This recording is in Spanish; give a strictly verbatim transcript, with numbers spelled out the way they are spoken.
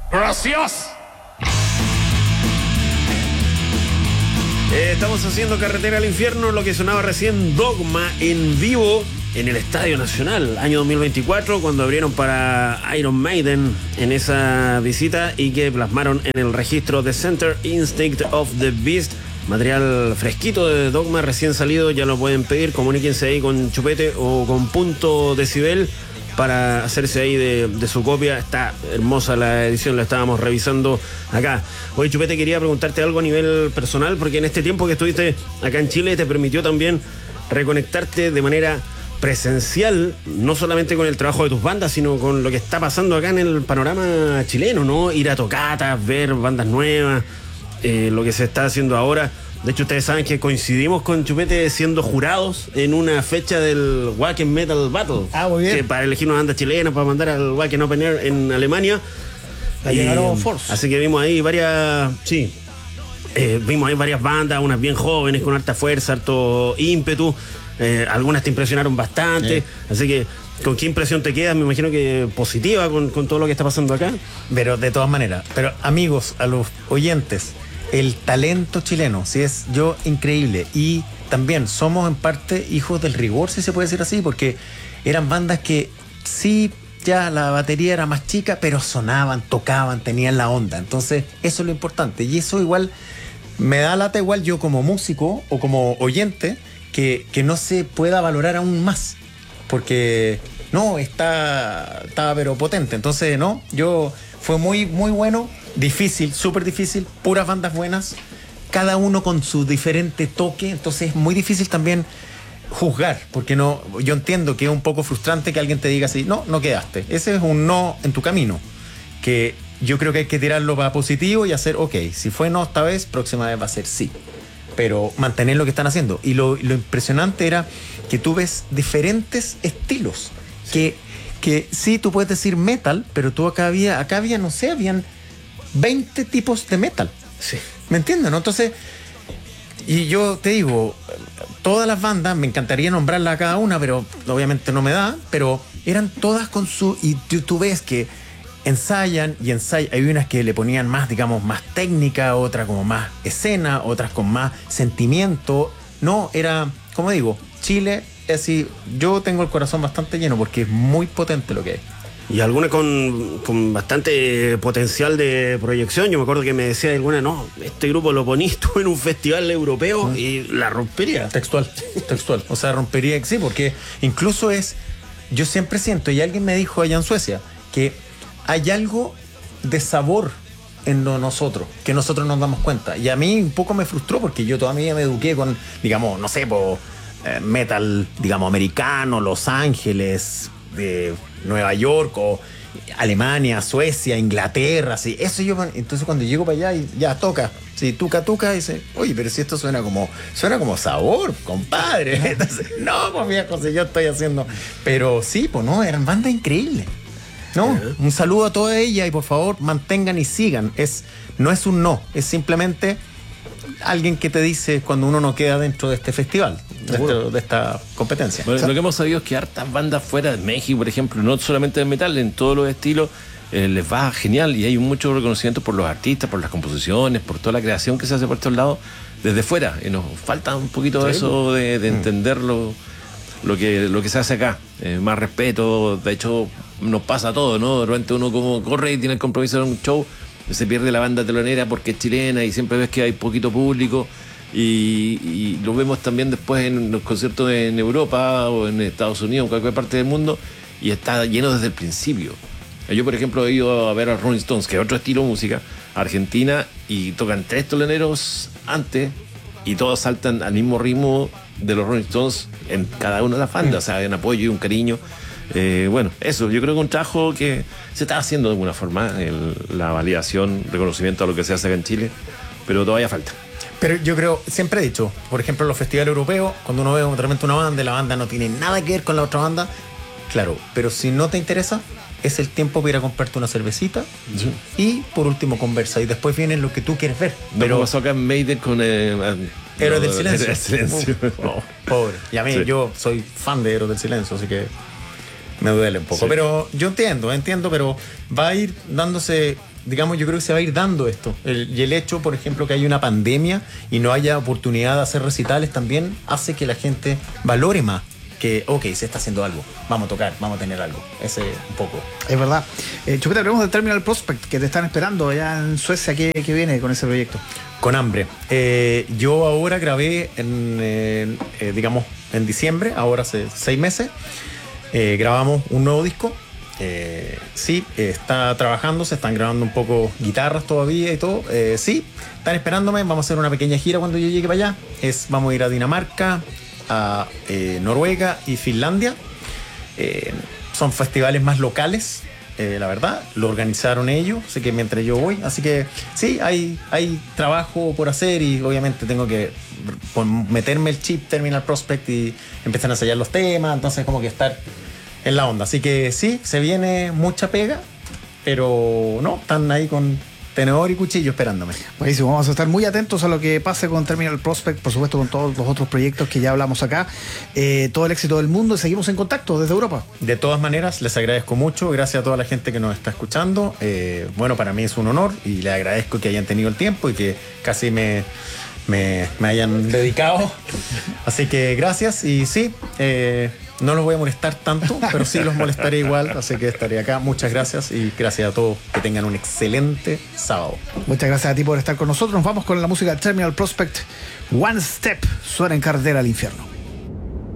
Gracias. Eh, estamos haciendo Carretera al Infierno, lo que sonaba recién, Dogma en vivo en el Estadio Nacional, año dos mil veinticuatro, cuando abrieron para Iron Maiden en esa visita y que plasmaron en el registro The Center Instinct of the Beast. Material fresquito de Dogma, recién salido, ya lo pueden pedir, comuníquense ahí con Chupete o con Punto Decibel para hacerse ahí de, de su copia. Está hermosa la edición, la estábamos revisando acá. Oye, Chupete, quería preguntarte algo a nivel personal, porque en este tiempo que estuviste acá en Chile te permitió también reconectarte de manera presencial, no solamente con el trabajo de tus bandas, sino con lo que está pasando acá en el panorama chileno, ¿no? Ir a tocatas, ver bandas nuevas, eh, lo que se está haciendo ahora. De hecho, ustedes saben que coincidimos con Chupete siendo jurados en una fecha del Wacken Metal Battle. Ah, muy bien. Que para elegir una banda chilena para mandar al Wacken Open Air en Alemania. La llegaron Force. Así que vimos ahí varias, sí, eh, vimos ahí varias bandas, unas bien jóvenes, con harta fuerza, harto ímpetu. Eh, algunas te impresionaron bastante. Sí. Así que, ¿con qué impresión te quedas? Me imagino que positiva con, con todo lo que está pasando acá. Pero de todas maneras, pero amigos, a los oyentes, el talento chileno, sí es yo increíble. Y también somos en parte hijos del rigor, si se puede decir así, porque eran bandas que sí, ya la batería era más chica, pero sonaban, tocaban, tenían la onda. Entonces, eso es lo importante. Y eso igual me da lata igual yo como músico o como oyente, que, que no se pueda valorar aún más. Porque no, está, está pero potente. Entonces, no, yo fue muy, muy bueno. Difícil, súper difícil, puras bandas buenas, cada uno con su diferente toque, entonces es muy difícil también juzgar, porque no, yo entiendo que es un poco frustrante que alguien te diga así, no, no quedaste, ese es un no en tu camino, que yo creo que hay que tirarlo para positivo y hacer, ok, si fue no esta vez, próxima vez va a ser sí, pero mantener lo que están haciendo. Y lo, lo impresionante era que tú ves diferentes estilos, sí. que, que sí, tú puedes decir metal, pero tú acá había, acá había, no sé, habían veinte tipos de metal. Sí. ¿Me entiendes? ¿No? Entonces, y yo te digo, todas las bandas, me encantaría nombrarlas a cada una, pero obviamente no me da, pero eran todas con su... Y tú, tú ves que ensayan y ensayan. Hay unas que le ponían más, digamos, más técnica, otras como más escena, otras con más sentimiento. No, era, como digo, Chile, es así, yo tengo el corazón bastante lleno porque es muy potente lo que hay. Y alguna con, con bastante potencial de proyección. Yo me acuerdo que me decía alguna, no, este grupo lo ponís tú en un festival europeo ¿Mm? y la rompería. Textual, textual. O sea, rompería, sí, porque incluso es, yo siempre siento, y alguien me dijo allá en Suecia, que hay algo de sabor en nosotros, que nosotros nos damos cuenta. Y a mí un poco me frustró porque yo toda mi vida me eduqué con, digamos, no sé, po, eh, metal, digamos, americano, Los Ángeles, de Nueva York o Alemania, Suecia, Inglaterra, así. Eso yo, entonces cuando llego para allá y ya toca, sí, tuca, tuca, y dice, oye, pero si esto suena como, suena como sabor, compadre. Entonces, no, pues viejo, si yo estoy haciendo. Pero sí, pues no, eran bandas increíbles. No, uh-huh. Un saludo a toda ella y por favor mantengan y sigan. Es, no es un no, es simplemente alguien que te dice cuando uno no queda dentro de este festival, de, este, de esta competencia. Bueno, o sea, lo que hemos sabido es que hartas bandas fuera de México, por ejemplo, no solamente de metal, en todos los estilos, eh, les va genial y hay mucho reconocimiento por los artistas, por las composiciones, por toda la creación que se hace por estos lados desde fuera. Y nos falta un poquito sí, eso de, de entender lo, lo, que, lo que se hace acá. Eh, más respeto, de hecho nos pasa todo, ¿no? De repente uno como corre y tiene el compromiso de un show, se pierde la banda telonera porque es chilena y siempre ves que hay poquito público y, y lo vemos también después en los conciertos en Europa o en Estados Unidos o en cualquier parte del mundo y está lleno desde el principio. Yo, por ejemplo, he ido a ver a Rolling Stones, que es otro estilo de música, Argentina, y tocan tres teloneros antes y todos saltan al mismo ritmo de los Rolling Stones en cada una de las bandas, o sea, hay un apoyo y un cariño. Eh, bueno, eso, yo creo que un trabajo que se está haciendo de alguna forma, el, la validación, reconocimiento a lo que se hace acá en Chile, pero todavía falta. Pero yo creo, siempre he dicho, por ejemplo, en los festivales europeos, cuando uno ve realmente una banda y la banda no tiene nada que ver con la otra banda, claro, pero si no te interesa, es el tiempo para ir a comprarte una cervecita sí. y por último conversa y después viene lo que tú quieres ver. No, pero pasó acá en Maiden con eh, Héroes del Silencio. del Silencio. Uf, oh, pobre. Y a mí, sí. yo soy fan de Héroes del Silencio, así que me duele un poco. Sí. Pero yo entiendo, entiendo, pero va a ir dándose digamos, yo creo que se va a ir dando esto. El, y el hecho, por ejemplo, que hay una pandemia y no haya oportunidad de hacer recitales también hace que la gente valore más. Que, ok, se está haciendo algo, vamos a tocar, vamos a tener algo. Ese un poco. Es verdad. Eh, Chupeta, hablemos del Terminal Prospect, que te están esperando allá en Suecia. ¿Qué, qué viene con ese proyecto? Con hambre. Eh, yo ahora grabé, en, eh, eh, digamos, en diciembre, ahora hace seis meses, eh, grabamos un nuevo disco. Eh, sí, eh, está trabajando, se están grabando un poco guitarras todavía y todo. Eh, sí, están esperándome, vamos a hacer una pequeña gira cuando yo llegue para allá. Es, vamos a ir a Dinamarca, a eh, Noruega y Finlandia. Eh, son festivales más locales, eh, la verdad, lo organizaron ellos, así que mientras yo voy, así que sí, hay, hay trabajo por hacer y obviamente tengo que meterme el chip Terminal Prospect y empezar a ensayar los temas, entonces como que estar en la onda, así que sí, se viene mucha pega, pero no, están ahí con tenedor y cuchillo esperándome. Buenísimo, vamos a estar muy atentos a lo que pase con Terminal Prospect, por supuesto con todos los otros proyectos que ya hablamos acá. Eh, todo el éxito del mundo y seguimos en contacto desde Europa. De todas maneras, les agradezco mucho, gracias a toda la gente que nos está escuchando. Eh, bueno, para mí es un honor y les agradezco que hayan tenido el tiempo y que casi me, me, me hayan dedicado. Así que gracias y sí, eh, no los voy a molestar tanto, pero sí los molestaré igual, así que estaré acá. Muchas gracias y gracias a todos. Que tengan un excelente sábado. Muchas gracias a ti por estar con nosotros. Nos vamos con la música Terminal Prospect. One Step suena en Carretera al Infierno.